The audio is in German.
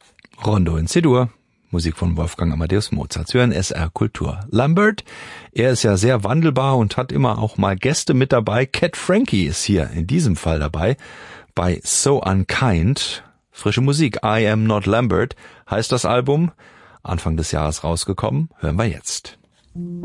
Rondo in C-Dur. Musik von Wolfgang Amadeus Mozart. Sie hören SR Kultur. Lambert, er ist ja sehr wandelbar und hat immer auch mal Gäste mit dabei. Cat Frankie ist hier in diesem Fall dabei bei So Unkind. Frische Musik. I Am Not Lambert heißt das Album. Anfang des Jahres rausgekommen. Hören wir jetzt.